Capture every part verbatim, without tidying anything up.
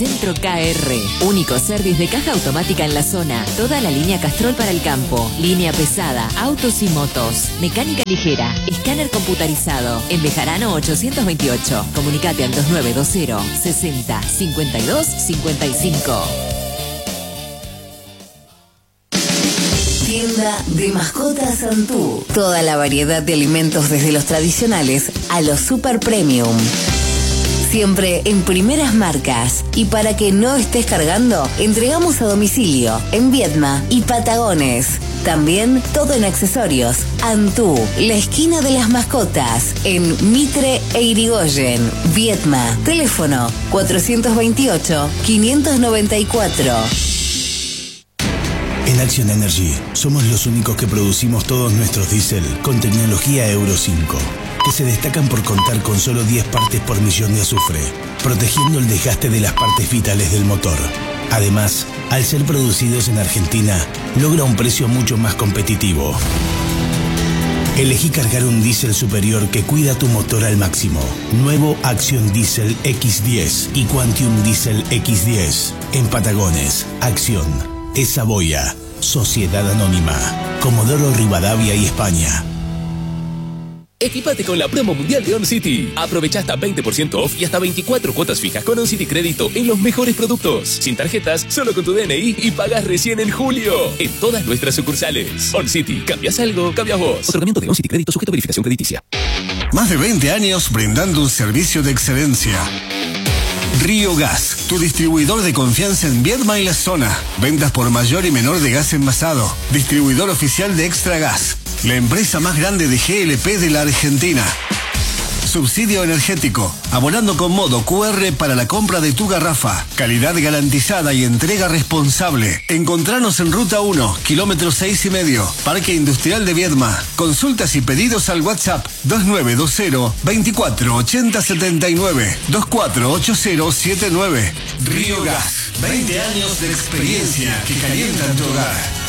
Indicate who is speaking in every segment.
Speaker 1: Centro K R. Único service de caja automática en la zona. Toda la línea Castrol para el campo. Línea pesada, autos y motos. Mecánica ligera. Escáner computarizado. En Bejarano ochocientos veintiocho. Comunicate al dos nueve dos cero sesenta cincuenta y dos cincuenta y cinco.
Speaker 2: Tienda de mascotas Santú. Toda la variedad de alimentos desde los tradicionales a los super premium. Siempre en primeras marcas. Y para que no estés cargando, entregamos a domicilio en Viedma y Patagones. También todo en accesorios. Antú, la esquina de las mascotas, en Mitre e Irigoyen, Viedma. Teléfono cuatrocientos veintiocho, quinientos noventa y cuatro.
Speaker 3: En Action Energy somos los únicos que producimos todos nuestros diésel con tecnología Euro cinco, que se destacan por contar con solo diez partes por millón de azufre, protegiendo el desgaste de las partes vitales del motor. Además, al ser producidos en Argentina, logra un precio mucho más competitivo. Elegí cargar un diésel superior que cuida tu motor al máximo. Nuevo Action Diesel equis diez y Quantium Diesel equis diez. En Patagones, Acción es Saboya, Sociedad Anónima, Comodoro Rivadavia y España.
Speaker 4: Equipate con la promo mundial de OnCity. Aprovecha hasta veinte por ciento off y hasta veinticuatro cuotas fijas con OnCity Crédito en los mejores productos. Sin tarjetas, solo con tu D N I y pagas recién en julio. En todas nuestras sucursales. OnCity, cambias algo, cambias vos. Otorgamiento de OnCity Crédito sujeto a verificación crediticia.
Speaker 5: Más de veinte años brindando un servicio de excelencia. Río Gas, tu distribuidor de confianza en Viedma y la zona. Ventas por mayor y menor de gas envasado. Distribuidor oficial de Extra Gas. La empresa más grande de G L P de la Argentina. Subsidio energético. Abonando con modo cu erre para la compra de tu garrafa. Calidad garantizada y entrega responsable. Encontranos en Ruta uno, kilómetro seis y medio. Parque Industrial de Viedma. Consultas y pedidos al WhatsApp dos nueve dos cero, veinticuatro ochenta setenta y nueve, veinticuatro ochenta setenta y nueve. Río Gas. veinte años de experiencia que calientan tu hogar.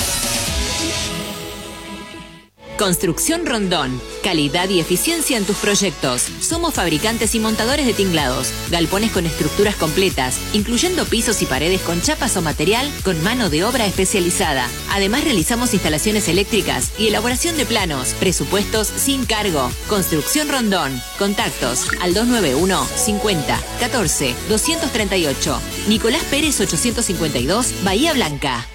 Speaker 1: Construcción Rondón. Calidad y eficiencia en tus proyectos. Somos fabricantes y montadores de tinglados, galpones con estructuras completas, incluyendo pisos y paredes con chapas o material con mano de obra especializada. Además realizamos instalaciones eléctricas y elaboración de planos, presupuestos sin cargo. Construcción Rondón. Contactos al dos nueve uno, cincuenta, catorce, doscientos treinta y ocho. Nicolás Pérez ochocientos cincuenta y dos, Bahía Blanca.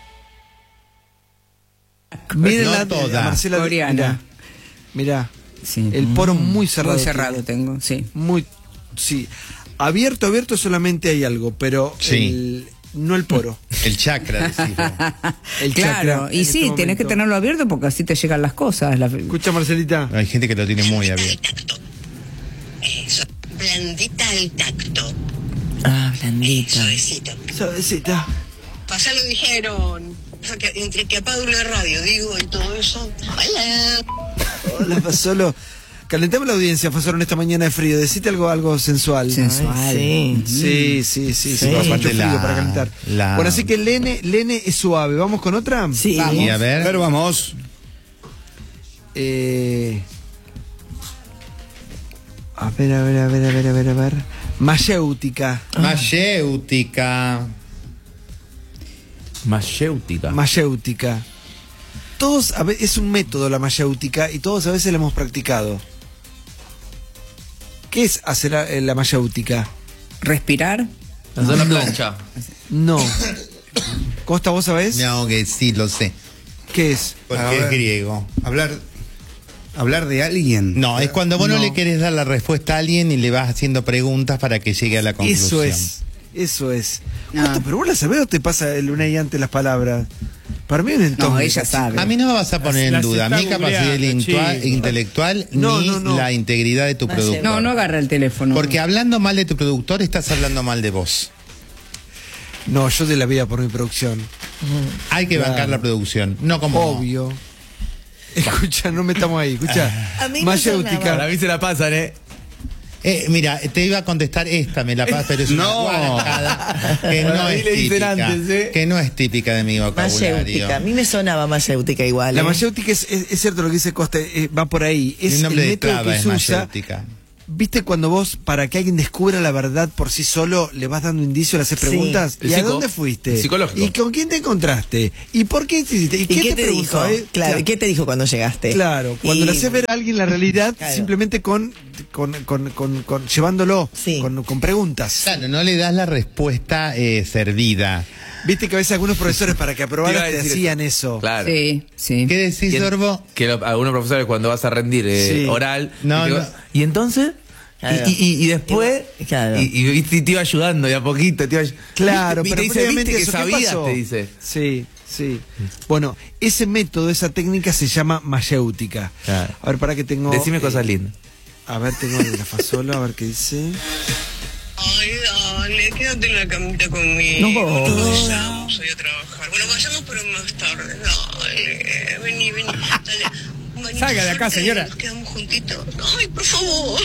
Speaker 6: Miren
Speaker 7: no
Speaker 6: la
Speaker 7: toda.
Speaker 6: Marcela
Speaker 8: Coreana.
Speaker 6: Mirá,
Speaker 8: Sí.
Speaker 6: el poro muy cerrado.
Speaker 8: Muy cerrado tengo, sí.
Speaker 6: Muy, sí. Abierto, abierto solamente hay algo, pero
Speaker 7: Sí.
Speaker 6: el, no el poro.
Speaker 7: El chakra, decís vos.
Speaker 6: El
Speaker 8: Claro,
Speaker 6: chakra
Speaker 8: y
Speaker 6: en
Speaker 8: sí,
Speaker 6: este
Speaker 8: tenés que
Speaker 6: momento.
Speaker 8: tenerlo abierto porque así te llegan las cosas. La...
Speaker 6: Escucha, Marcelita.
Speaker 7: Hay gente que lo tiene muy abierto.
Speaker 9: Eso. Blandita al tacto.
Speaker 8: Ah, blandita.
Speaker 9: Suavecito.
Speaker 6: Suavecita.
Speaker 9: Pasá lo dijeron. O sea, que entre que apago la radio, digo, y todo eso. Hola.
Speaker 6: Hola, Fasolo. Calentame la audiencia, Fasolo, en esta mañana de frío. Decite algo, algo sensual.
Speaker 8: Sensual.
Speaker 6: Ay, sí, sí, sí, sí, sí,
Speaker 7: Aparte
Speaker 6: mucho frío
Speaker 7: la-
Speaker 6: para calentar.
Speaker 7: la-
Speaker 6: Bueno, así que Lene, Lene es suave. ¿Vamos con otra?
Speaker 8: Sí.
Speaker 7: Y a ver.
Speaker 10: Pero vamos.
Speaker 6: Eh... A ver, a ver, a ver, a ver, a ver, a ver. Mayéutica.
Speaker 7: Mayéutica.
Speaker 10: Mayéutica.
Speaker 6: Mayéutica. Todos, a ve- es un método la mayéutica y todos a veces la hemos practicado. ¿Qué es hacer la, eh, la mayéutica?
Speaker 8: Respirar.
Speaker 10: Hacer la plancha.
Speaker 6: No. Costa, ¿vos sabés?
Speaker 7: No, que sí, lo sé.
Speaker 6: ¿Qué es?
Speaker 7: Porque
Speaker 10: A
Speaker 7: es
Speaker 10: ver.
Speaker 7: griego.
Speaker 10: Hablar. Hablar de alguien.
Speaker 7: No, es cuando vos no.
Speaker 6: No.
Speaker 7: le querés dar la respuesta a alguien y le vas haciendo preguntas para que llegue a la conclusión.
Speaker 6: Eso es. Eso es.
Speaker 8: Ah.
Speaker 6: Costa, pero vos la sabés o te pasa el Unai antes las palabras. Para mí es un
Speaker 8: No, ella sabe.
Speaker 7: A mí no me vas a poner en
Speaker 10: Las
Speaker 7: duda
Speaker 10: está
Speaker 7: mi capacidad
Speaker 10: googleando,
Speaker 7: intua-
Speaker 10: chico.
Speaker 7: intelectual
Speaker 6: No,
Speaker 7: ni
Speaker 6: no, no.
Speaker 7: la integridad de tu productor.
Speaker 8: No, no agarra el teléfono.
Speaker 7: Porque hablando mal de tu productor estás hablando mal de vos.
Speaker 6: No, yo de la vida por mi producción.
Speaker 7: Hay que
Speaker 6: Claro.
Speaker 7: bancar la producción, no como
Speaker 6: Obvio. Escucha, no metamos ahí. Escucha.
Speaker 9: A mí me
Speaker 6: Mayéutica.
Speaker 9: sonaba.
Speaker 10: mí se la pasan, ¿eh?
Speaker 7: Eh, mira, te iba a contestar esta, me la paso, pero es una
Speaker 10: No.
Speaker 7: guarajada que no
Speaker 10: A mí
Speaker 7: es
Speaker 10: le dicen
Speaker 7: típica,
Speaker 10: antes, ¿eh?
Speaker 7: que no es típica de mi vocabulario.
Speaker 9: Mayéutica. A mí me sonaba mayéutica igual.
Speaker 6: La
Speaker 9: ¿eh?
Speaker 6: mayéutica es, es, es cierto lo que dice Costa, eh, va por ahí. Es
Speaker 7: Mi
Speaker 6: el
Speaker 7: nombre de
Speaker 6: método
Speaker 7: clava
Speaker 6: que
Speaker 7: es
Speaker 6: se usa.
Speaker 7: mayéutica.
Speaker 6: ¿Viste cuando vos, para que alguien descubra la verdad por sí solo, le vas dando indicios, le haces
Speaker 11: Sí.
Speaker 6: preguntas?
Speaker 10: El
Speaker 6: ¿Y a
Speaker 10: psico-
Speaker 6: dónde fuiste?
Speaker 10: el psicológico.
Speaker 6: ¿Y con quién te encontraste? ¿Y por qué hiciste? ¿Y,
Speaker 11: ¿Y
Speaker 6: qué,
Speaker 11: qué,
Speaker 6: te,
Speaker 11: te
Speaker 6: preguntó,
Speaker 11: dijo?
Speaker 6: eh?
Speaker 11: Claro, ¿y qué te dijo cuando llegaste?
Speaker 6: Claro, cuando
Speaker 11: Y-
Speaker 6: le haces ver a alguien la realidad,
Speaker 11: Claro.
Speaker 6: simplemente con, con, con, con, con- llevándolo,
Speaker 11: Sí.
Speaker 6: con, con preguntas.
Speaker 7: Claro, no le das la respuesta eh, servida.
Speaker 6: Viste que a veces algunos profesores para que
Speaker 10: Te iba
Speaker 6: aprobaras
Speaker 10: a
Speaker 6: te,
Speaker 10: decir
Speaker 6: hacían eso.
Speaker 10: Claro.
Speaker 8: Sí, sí.
Speaker 7: ¿Qué decís,
Speaker 10: Y en-
Speaker 7: Sorbo?
Speaker 10: Que lo- algunos profesores cuando vas a rendir eh,
Speaker 6: Sí.
Speaker 10: oral.
Speaker 7: No,
Speaker 10: y, te-
Speaker 7: no.
Speaker 10: y entonces.
Speaker 11: Claro.
Speaker 10: Y, y- y después.
Speaker 11: Y- claro.
Speaker 10: Y, y- y te iba ayudando de a poquito. Te iba,
Speaker 6: Claro,
Speaker 10: ¿viste?
Speaker 6: pero
Speaker 10: Y te dice,
Speaker 6: previamente
Speaker 10: ¿viste que
Speaker 6: eso, ¿qué
Speaker 10: sabías?
Speaker 6: pasó?
Speaker 10: Te dice.
Speaker 6: Sí, sí. Bueno, ese método, esa técnica se llama mayéutica.
Speaker 10: Claro.
Speaker 6: A ver, para que tengo...
Speaker 10: Decime
Speaker 6: eh,
Speaker 10: cosas lindas.
Speaker 6: A ver, tengo el grafasolo, a ver qué dice.
Speaker 9: Ay, dale, quédate en la camita conmigo.
Speaker 8: No.
Speaker 9: Vayamos hoy a trabajar. Bueno, vayamos, pero más tarde. Dale, vení, vení. Dale. Un bañito
Speaker 12: Salga de acá,
Speaker 9: fuerte,
Speaker 12: señora.
Speaker 9: Nos quedamos juntitos. Ay, por favor.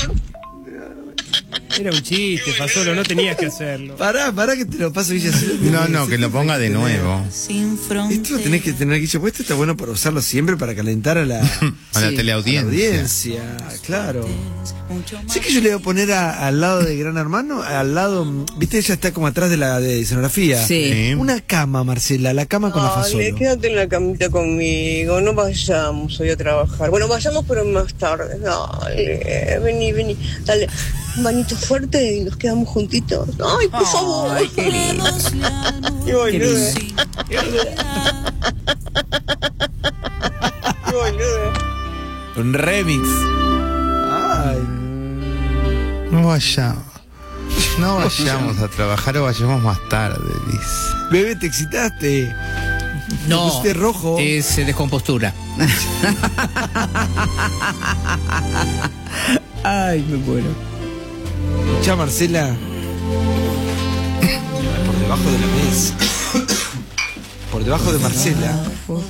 Speaker 12: Era un chiste, Fasolo, no tenías que hacerlo.
Speaker 6: Pará, pará que te lo paso, Guille. así lo
Speaker 7: No,
Speaker 6: tenés.
Speaker 7: no, que lo ponga de nuevo.
Speaker 6: Esto lo tenés que tener, Guille, puesto, está bueno para usarlo siempre para calentar a la,
Speaker 7: A la
Speaker 6: Sí,
Speaker 7: teleaudiencia.
Speaker 6: a la audiencia, claro. ¿Sí que yo le voy a poner a- al lado de Gran Hermano? Al lado, mm, viste, ella está como atrás de la de escenografía.
Speaker 8: Sí.
Speaker 7: Sí.
Speaker 6: Una cama, Marcela, la cama con la
Speaker 9: Dale,
Speaker 6: fasolo.
Speaker 9: quédate en la camita conmigo. No vayamos hoy a trabajar. Bueno, vayamos, pero más tarde. Dale, vení, vení. Dale. Un bañito fuerte y nos quedamos juntitos. Ay, por favor.
Speaker 8: Ay, qué lindo.
Speaker 9: Qué boludo. Qué boludo.
Speaker 10: Un remix.
Speaker 6: Ay,
Speaker 7: No vayamos. No vayamos a trabajar o vayamos más tarde, dice.
Speaker 6: bebé, te excitaste. Te
Speaker 12: No,
Speaker 6: pusiste rojo.
Speaker 12: es eh, descompostura.
Speaker 8: Ay, me muero.
Speaker 6: Ya, Marcela. Por debajo de la mesa. Por debajo de Marcela.